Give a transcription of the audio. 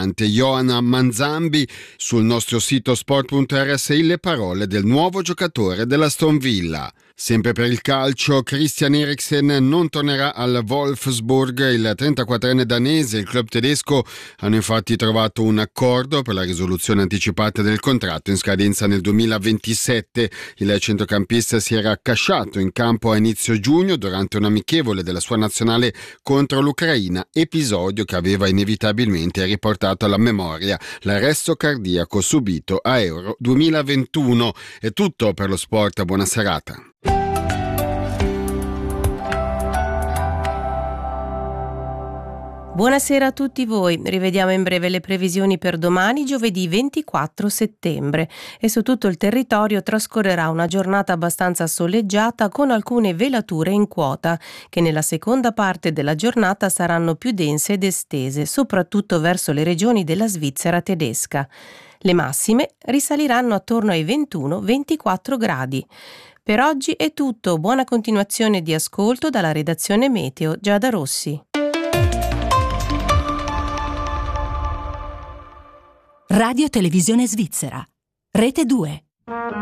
l'attaccante Johan Manzambi. Sul nostro sito sport.rsi le parole del nuovo giocatore dell'Aston Villa. Sempre per il calcio, Christian Eriksen non tornerà al Wolfsburg. Il 34enne danese e il club tedesco hanno infatti trovato un accordo per la risoluzione anticipata del contratto in scadenza nel 2027. Il centrocampista si era accasciato in campo a inizio giugno durante un amichevole della sua nazionale contro l'Ucraina, episodio che aveva inevitabilmente riportato alla memoria l'arresto cardiaco subito a Euro 2021. È tutto per lo sport, buona serata. Buonasera a tutti voi, rivediamo in breve le previsioni per domani, giovedì 24 settembre, e su tutto il territorio trascorrerà una giornata abbastanza soleggiata con alcune velature in quota, che nella seconda parte della giornata saranno più dense ed estese, soprattutto verso le regioni della Svizzera tedesca. Le massime risaliranno attorno ai 21-24 gradi. Per oggi è tutto, buona continuazione di ascolto dalla redazione Meteo Giada Rossi. Radio Televisione Svizzera, Rete 2.